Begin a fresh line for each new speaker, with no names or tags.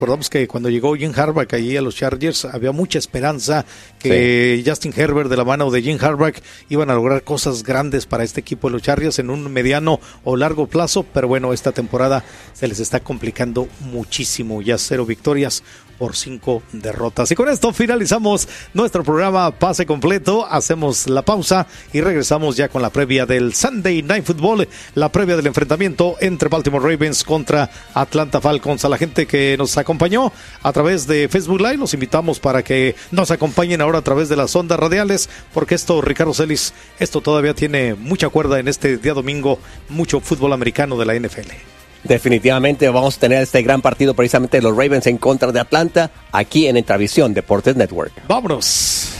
Recordamos que cuando llegó Jim Harbaugh allí a los Chargers había mucha esperanza que Justin Herbert de la mano de Jim Harbaugh iban a lograr cosas grandes para este equipo de los Chargers en un mediano o largo plazo, pero bueno, esta temporada se les está complicando muchísimo, ya 0 victorias por 5 derrotas. Y con esto finalizamos nuestro programa Pase Completo, hacemos la pausa y regresamos ya con la previa del Sunday Night Football, la previa del enfrentamiento entre Baltimore Ravens contra Atlanta Falcons. A la gente que nos acompañó a través de Facebook Live, los invitamos para que nos acompañen ahora a través de las ondas radiales, porque esto, Ricardo Celis, esto todavía tiene mucha cuerda en este día domingo, mucho fútbol americano de la NFL.
Definitivamente vamos a tener este gran partido precisamente de los Ravens en contra de Atlanta aquí en Entravisión Deportes Network.
¡Vámonos!